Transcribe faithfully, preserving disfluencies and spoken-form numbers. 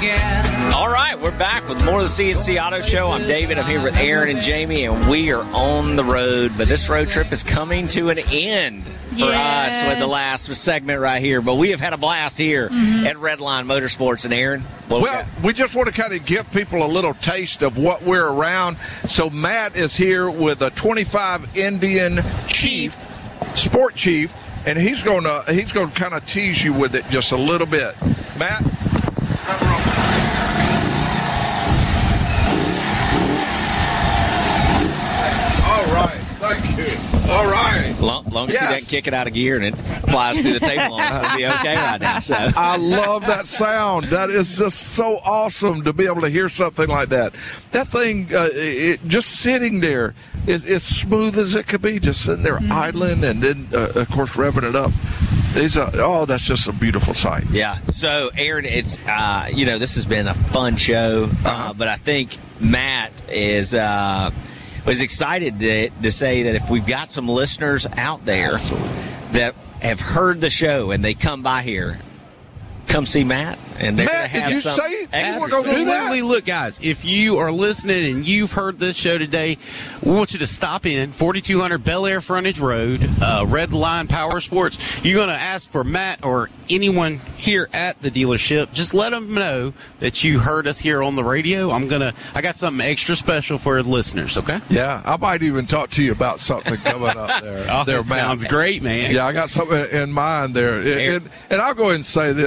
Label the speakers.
Speaker 1: again.
Speaker 2: All right, we're back with more of the C N C Auto Show. I'm David. I'm here with Aaron and Jamie, and we are on the road. But this road trip is coming to an end for
Speaker 3: Yes.
Speaker 2: us with the last segment right here. But we have had a blast here
Speaker 3: Mm-hmm.
Speaker 2: at Redline Motorsports. And Aaron, what we
Speaker 4: Well,
Speaker 2: got?
Speaker 4: we just want to kind of give people a little taste of what we're around. So Matt is here with a twenty-five Indian Chief, Sport Chief, and he's going to he's going to kind of tease you with it just a little bit. Matt. All right, thank you. All right.
Speaker 2: Long, long as
Speaker 4: Yes.
Speaker 2: he doesn't kick it out of gear and it flies through the table on us, we'll be okay right now. So
Speaker 4: I love that sound. That is just so awesome to be able to hear something like that. That thing, uh, it, just sitting there, is as smooth as it could be, just sitting there
Speaker 3: Mm-hmm.
Speaker 4: idling and then, uh, of course, revving it up. These are, oh, that's just a beautiful sight.
Speaker 2: Yeah. So, Aaron, it's, uh, you know, this has been a fun show, uh,
Speaker 4: Uh-huh.
Speaker 2: but I think Matt is uh, was excited to, to say that if we've got some listeners out there that have heard the show and they come by here, come see Matt, and they're
Speaker 4: Matt,
Speaker 2: going to have
Speaker 4: did you
Speaker 2: some.
Speaker 4: say you were gonna do that?
Speaker 5: Absolutely. Look, guys, if you are listening and you've heard this show today, we want you to stop in forty-two hundred Bel Air Frontage Road, uh, Red Line Power Sports. You're going to ask for Matt or anyone here at the dealership. Just let them know that you heard us here on the radio. I'm going to, I got something extra special for the listeners, okay?
Speaker 4: Yeah, I might even talk to you about something coming up there.
Speaker 5: Oh,
Speaker 4: there,
Speaker 5: that
Speaker 4: Matt.
Speaker 5: sounds great, man.
Speaker 4: Yeah, I got something in mind there. And, and, and I'll go ahead and say this.